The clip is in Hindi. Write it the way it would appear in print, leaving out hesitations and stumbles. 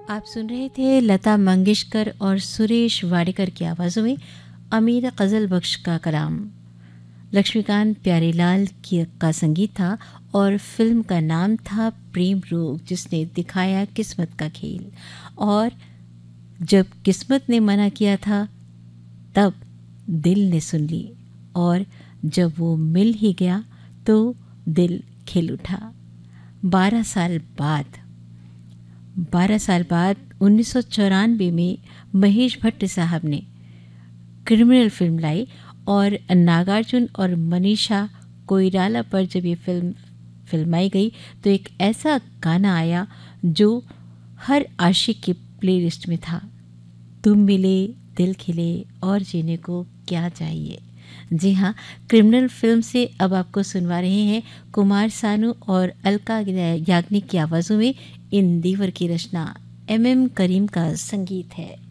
आप सुन रहे थे लता मंगेशकर और सुरेश वाडेकर की आवाज़ों में अमीर गज़ल बख्श का कलाम। लक्ष्मीकांत प्यारेलाल का संगीत था और फिल्म का नाम था प्रेम रोग, जिसने दिखाया किस्मत का खेल। और जब किस्मत ने मना किया था तब दिल ने सुन ली, और जब वो मिल ही गया तो दिल खिल उठा। 12 साल बाद 1994 में महेश भट्ट साहब ने क्रिमिनल फिल्म लाई और नागार्जुन और मनीषा कोइराला पर जब ये फिल्माई गई तो एक ऐसा गाना आया जो हर आशिक की प्लेलिस्ट में था। तुम मिले दिल खिले और जीने को क्या चाहिए। जी हाँ, क्रिमिनल फिल्म से अब आपको सुनवा रहे हैं कुमार सानू और अलका याग्निक की आवाज़ों में इन दीवर की रचना। MM करीम का संगीत है।